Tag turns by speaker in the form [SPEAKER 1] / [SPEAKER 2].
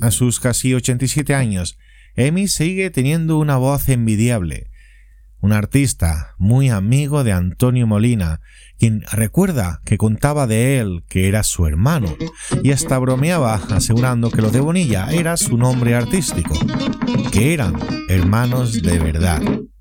[SPEAKER 1] A sus casi 87 años, Emi sigue teniendo una voz envidiable. Un artista muy amigo de Antonio Molina, quien recuerda que contaba de él que era su hermano y hasta bromeaba asegurando que lo de Bonilla era su nombre artístico, que eran hermanos de verdad.